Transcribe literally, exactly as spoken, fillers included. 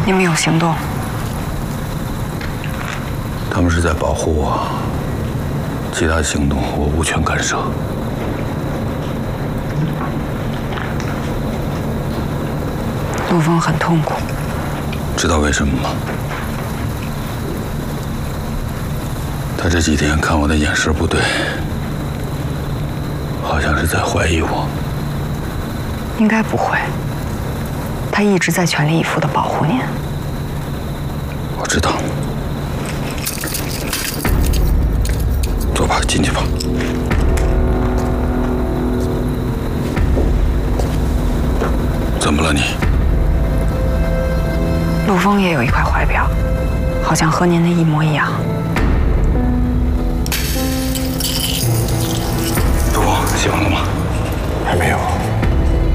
你们有行动？ 他们是在保护我，其他行动我无权干涉。 陆枫很痛苦， 知道为什么吗？他这几天看我的眼神不对，好像是在怀疑我。 应该不会，他一直在全力以赴地保护您。 我知道。走吧，进去吧。怎么了你？ 陆枫也有一块怀表，好像和您的一模一样。 陆枫，写完了吗？